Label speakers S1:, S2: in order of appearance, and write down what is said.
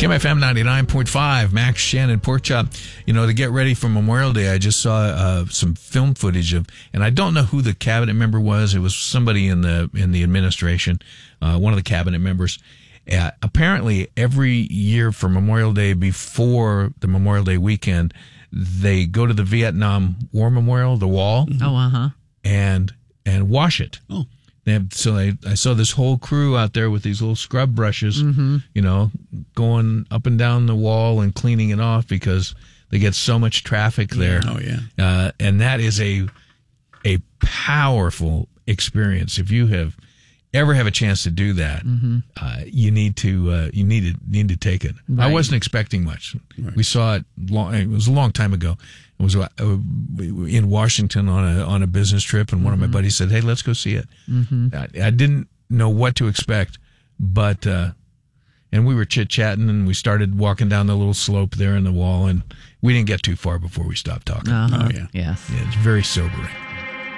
S1: KMFM 99.5, Max Shannon Pork Chop. You know, to get ready for Memorial Day, I just saw some film footage of, and I don't know who the cabinet member was. It was somebody in the administration, one of the cabinet members. Apparently, every year for Memorial Day, before the Memorial Day weekend, they go to the Vietnam War Memorial, the wall, and wash it.
S2: Oh.
S1: I saw this whole crew out there with these little scrub brushes, you know, going up and down the wall and cleaning it off because they get so much traffic there.
S2: Oh, yeah.
S1: And that is a powerful experience. If you ever have a chance to do that, you need to take it.
S3: Right.
S1: I wasn't expecting much.
S2: Right.
S1: We saw it it was a long time ago. It was in Washington on a business trip, and one of my buddies said, "Hey, let's go see it." I didn't know what to expect, but and we were chit-chatting, and we started walking down the little slope there in the wall, and we didn't get too far before we stopped talking.
S3: Uh-huh.
S2: Oh, yeah.
S3: Yes.
S1: Yeah, it's very sobering.